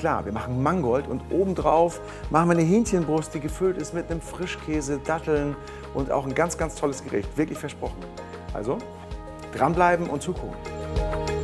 klar, wir machen Mangold und obendrauf machen wir eine Hähnchenbrust, die gefüllt ist mit einem Frischkäse, Datteln und auch ein ganz, ganz tolles Gericht. Wirklich versprochen. Also dranbleiben und zugucken.